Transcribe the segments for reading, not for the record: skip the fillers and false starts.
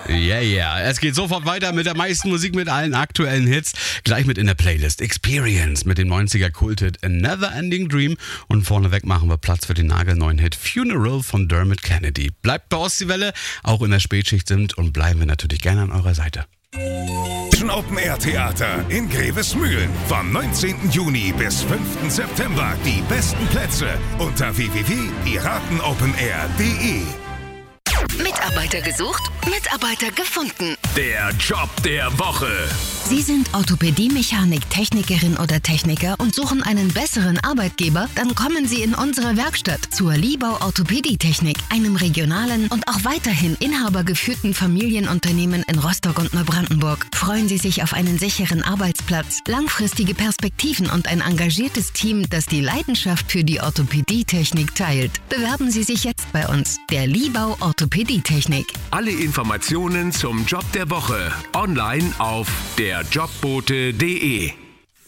Yeah. Es geht sofort weiter mit der meisten Musik mit allen aktuellen Hits. Gleich mit in der Playlist Experience mit dem 90er-Kulthit A Never Ending Dream. Und vorneweg machen wir Platz für den nagelneuen Hit Funeral von Dermot Kennedy. Bleibt bei Ostseewelle, auch in der Spätschicht sind und bleiben wir natürlich gerne an eurer Seite. Open Air Theater in Grevesmühlen. Vom 19. Juni bis 5. September. Die besten Plätze unter www.piratenopenair.de. Mitarbeiter gesucht, Mitarbeiter gefunden. Der Job der Woche. Sie sind Orthopädie-Mechanik, Technikerin oder Techniker und suchen einen besseren Arbeitgeber? Dann kommen Sie in unsere Werkstatt zur Liebau Orthopädie-Technik, einem regionalen und auch weiterhin inhabergeführten Familienunternehmen in Rostock und Neubrandenburg. Freuen Sie sich auf einen sicheren Arbeitsplatz, langfristige Perspektiven und ein engagiertes Team, das die Leidenschaft für die Orthopädie-Technik teilt. Bewerben Sie sich jetzt bei uns. Der Liebau Orthopädie-Technik. Alle Informationen zum Job der Woche online auf derjobbote.de.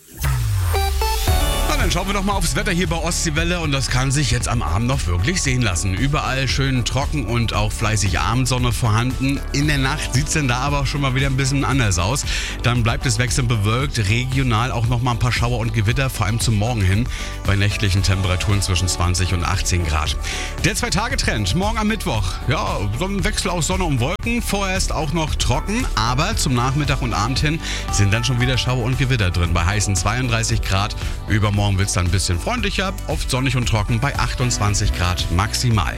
Dann schauen wir doch mal aufs Wetter hier bei Ostseewelle und das kann sich jetzt am Abend noch wirklich sehen lassen. Überall schön trocken und auch fleißig Abendsonne vorhanden. In der Nacht sieht es dann da aber schon mal wieder ein bisschen anders aus. Dann bleibt es wechselnd bewölkt, regional auch noch mal ein paar Schauer und Gewitter, vor allem zum Morgen hin, bei nächtlichen Temperaturen zwischen 20 und 18 Grad. Der 2-Tage-Trend, morgen am Mittwoch. Ja, Sonnenwechsel aus Sonne und Wolken, vorerst auch noch trocken, aber zum Nachmittag und Abend hin sind dann schon wieder Schauer und Gewitter drin, bei heißen 32 Grad. Übermorgen wird es dann ein bisschen freundlicher, oft sonnig und trocken bei 28 Grad maximal.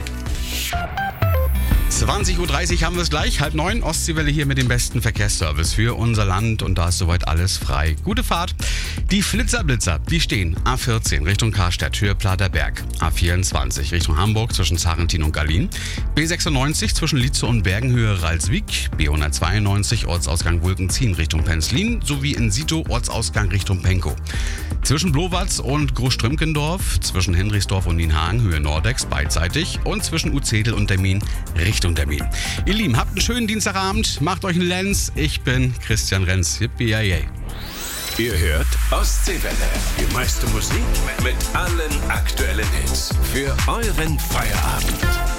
20.30 Uhr haben wir es gleich, 8:30, Ostseewelle hier mit dem besten Verkehrsservice für unser Land und da ist soweit alles frei. Gute Fahrt. Die Flitzer-Blitzer, die stehen A14 Richtung Karstadt, Höhe Platerberg, A24 Richtung Hamburg zwischen Sarrentin und Gallien, B96 zwischen Lietze und Bergen, Höhe Ralswiek, B192 Ortsausgang Wulkenzien Richtung Penzlin sowie in Sito Ortsausgang Richtung Penkow. Zwischen Blowatz und Großstrümkendorf, zwischen Henrichsdorf und Nienhagen, Höhe Nordex, beidseitig und zwischen Uzedel und Termin, Richtung Termin. Ihr Lieben, habt einen schönen Dienstagabend, macht euch einen Lenz. Ich bin Christian Renz. Yippie, yay. Ihr hört Ostseewelle. Die meiste Musik mit allen aktuellen Hits. Für euren Feierabend.